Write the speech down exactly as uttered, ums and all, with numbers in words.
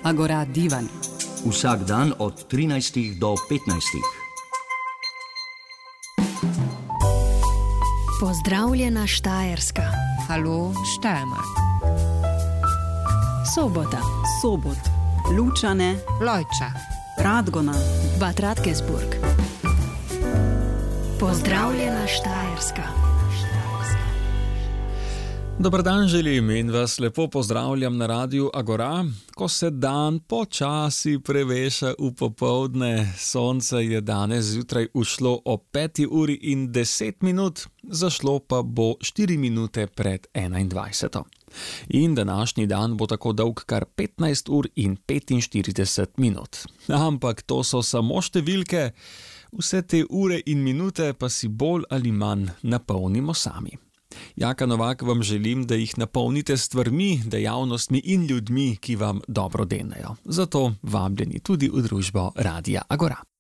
Agora Divan. Vsak dan od trinajstih do petnajstih. Pozdravljena Štajerska. Halo Steiermark. Sobota. Sobot. Lučane. Lojča. Radgona. Bad Radkersburg. Pozdravljena Štajerska. Dober dan želim in vas lepo pozdravljam na Radiu Agora, ko se dan počasi preveša v popoldne. Sonce je danes zjutraj ušlo o peti uri in deset minut, zašlo pa bo štiri minute pred enaindvajseto. In današnji dan bo tako dolg kar petnajst ur in petinštirideset minut. Ampak to so samo številke, vse te ure in minute pa si bolj ali manj napolnimo sami. Jaka Novak vam želim, da jih napolnite s stvarmi, dejavnostmi in ljudmi, ki vam dobro denejo. Zato vabljeni tudi v družbo Radia Agora.